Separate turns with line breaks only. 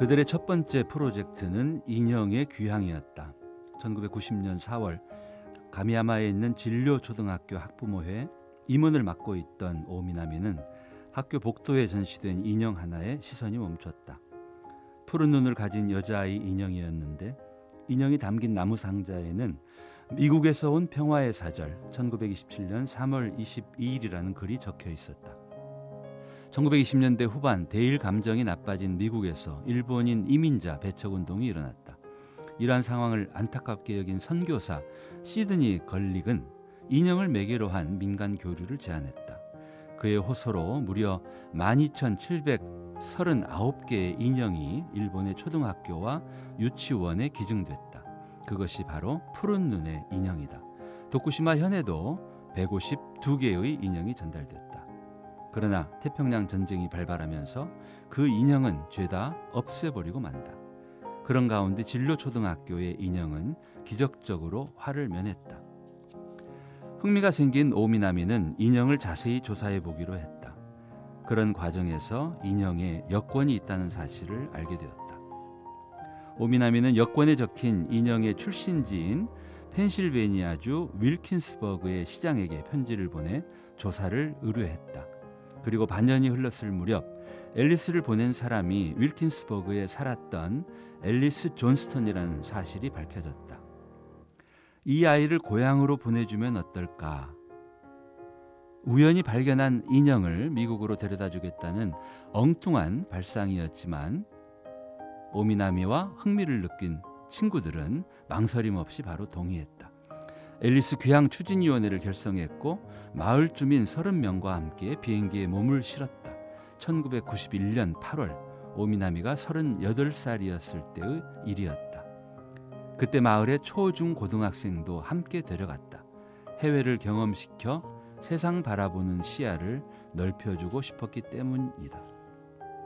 그들의 첫 번째 프로젝트는 인형의 귀향이었다. 1990년 4월 가미야마에 있는 진료초등학교 학부모회 임원을 맡고 있던 오미나미는 학교 복도에 전시된 인형 하나에 시선이 멈췄다. 푸른 눈을 가진 여자아이 인형이었는데 인형이 담긴 나무 상자에는 미국에서 온 평화의 사절 1927년 3월 22일이라는 글이 적혀 있었다. 1920년대 후반 대일 감정이 나빠진 미국에서 일본인 이민자 배척운동이 일어났다. 이러한 상황을 안타깝게 여긴 선교사 시드니 걸릭은 인형을 매개로 한 민간 교류를 제안했다. 그의 호소로 무려 12,739개의 인형이 일본의 초등학교와 유치원에 기증됐다. 그것이 바로 푸른 눈의 인형이다. 도쿠시마 현에도 152개의 인형이 전달됐다. 그러나 태평양 전쟁이 발발하면서 그 인형은 죄다 없애버리고 만다. 그런 가운데 진료초등학교의 인형은 기적적으로 화를 면했다. 흥미가 생긴 오미나미는 인형을 자세히 조사해 보기로 했다. 그런 과정에서 인형에 여권이 있다는 사실을 알게 되었다. 오미나미는 여권에 적힌 인형의 출신지인 펜실베니아주 윌킨스버그의 시장에게 편지를 보내 조사를 의뢰했다. 그리고 반년이 흘렀을 무렵 앨리스를 보낸 사람이 윌킨스버그에 살았던 앨리스 존스턴이라는 사실이 밝혀졌다. 이 아이를 고향으로 보내주면 어떨까? 우연히 발견한 인형을 미국으로 데려다 주겠다는 엉뚱한 발상이었지만 오미나미와 흥미를 느낀 친구들은 망설임 없이 바로 동의했다. 앨리스 귀향 추진위원회를 결성했고 마을 주민 30명과 함께 비행기에 몸을 실었다. 1991년 8월 오미나미가 38살이었을 때의 일이었다. 그때 마을의 초중 고등학생도 함께 데려갔다. 해외를 경험시켜 세상 바라보는 시야를 넓혀주고 싶었기 때문이다.